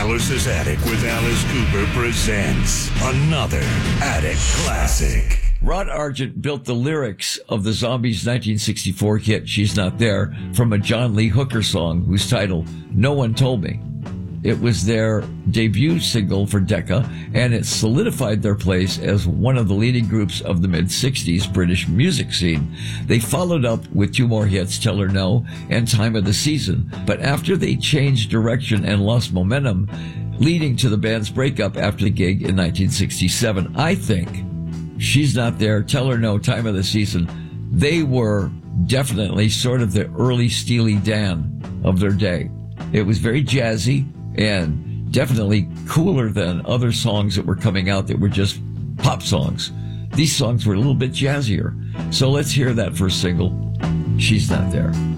Alice's Attic with Alice Cooper presents another Attic Classic. Rod Argent built the lyrics of the Zombies' 1964 hit, She's Not There, from a John Lee Hooker song whose title, No One Told Me. It was their debut single for Decca, and it solidified their place as one of the leading groups of the mid-60s British music scene. They followed up with two more hits, Tell Her No and Time of the Season, but after they changed direction and lost momentum, leading to the band's breakup after the gig in 1967, I think She's Not There, Tell Her No, Time of the Season, they were definitely sort of the early Steely Dan of their day. It was very jazzy and definitely cooler than other songs that were coming out that were just pop songs. These songs were a little bit jazzier. So let's hear that first single, She's Not There.